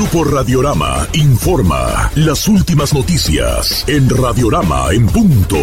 Grupo Radiorama informa las últimas noticias en Radiorama en punto.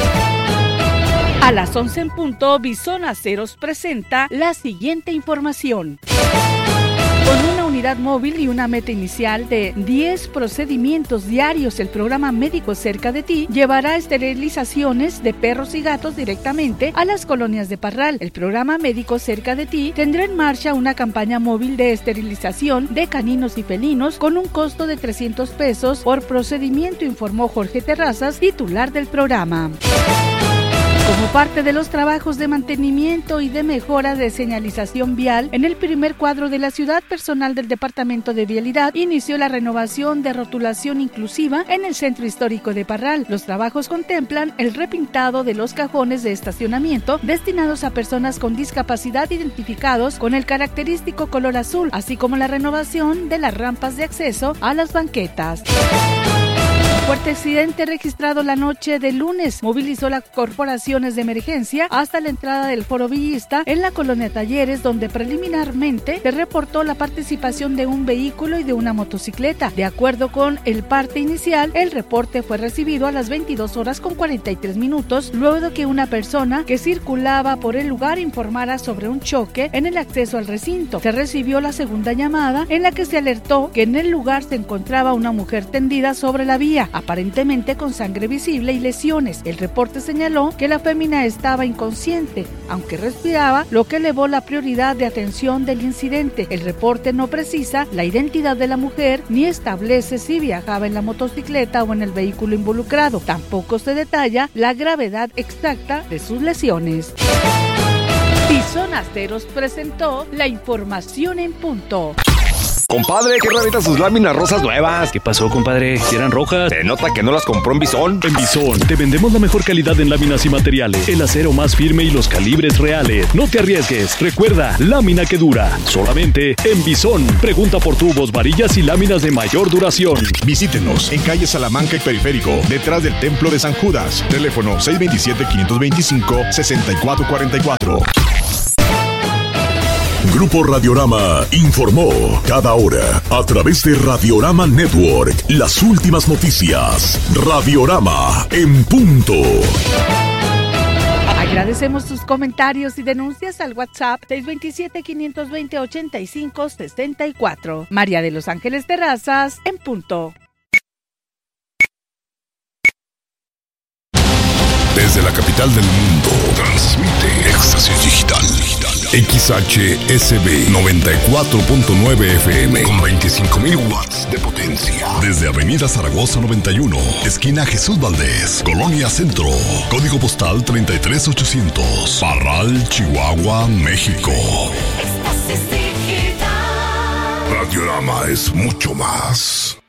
A las 11 en punto, Bison Aceros presenta la siguiente información. Con una unidad móvil y una meta inicial de 10 procedimientos diarios, el programa Médico Cerca de Ti llevará esterilizaciones de perros y gatos directamente a las colonias de Parral. El programa Médico Cerca de Ti tendrá en marcha una campaña móvil de esterilización de caninos y felinos con un costo de 300 pesos por procedimiento, informó Jorge Terrazas, titular del programa. Como parte de los trabajos de mantenimiento y de mejora de señalización vial, en el primer cuadro de la ciudad, personal del Departamento de Vialidad inició la renovación de rotulación inclusiva en el centro histórico de Parral. Los trabajos contemplan el repintado de los cajones de estacionamiento destinados a personas con discapacidad identificados con el característico color azul, así como la renovación de las rampas de acceso a las banquetas. Fuerte accidente registrado la noche de lunes movilizó las corporaciones de emergencia hasta la entrada del Foro Villista en la colonia Talleres, donde preliminarmente se reportó la participación de un vehículo y de una motocicleta. De acuerdo con el parte inicial, el reporte fue recibido a las 22:43 luego de que una persona que circulaba por el lugar informara sobre un choque en el acceso al recinto. Se recibió la segunda llamada en la que se alertó que en el lugar se encontraba una mujer tendida sobre la vía, aparentemente con sangre visible y lesiones. El reporte señaló que la fémina estaba inconsciente, aunque respiraba, lo que elevó la prioridad de atención del incidente. El reporte no precisa la identidad de la mujer ni establece si viajaba en la motocicleta o en el vehículo involucrado. Tampoco se detalla la gravedad exacta de sus lesiones. Bison Aceros presentó la información en punto. Compadre, ¿qué rarita sus láminas rosas nuevas? ¿Qué pasó, compadre? ¿Si eran rojas? Se nota que no las compró en Bison. En Bison te vendemos la mejor calidad en láminas y materiales, el acero más firme y los calibres reales. No te arriesgues. Recuerda, lámina que dura. Solamente en Bison. Pregunta por tubos, varillas y láminas de mayor duración. Visítenos en calle Salamanca y Periférico, detrás del Templo de San Judas. Teléfono 627-525-6444. Grupo Radiorama informó cada hora a través de Radiorama Network las últimas noticias. Radiorama en punto. Agradecemos sus comentarios y denuncias al WhatsApp 627-520-8564. María de los Ángeles Terrazas en punto. Desde la capital del mundo, transmite Éxtasis Digital. XHSB 94.9 FM con 25,000 watts de potencia. Desde Avenida Zaragoza 91, esquina Jesús Valdés, Colonia Centro. Código postal 33800. Parral, Chihuahua, México. Radiorama es mucho más.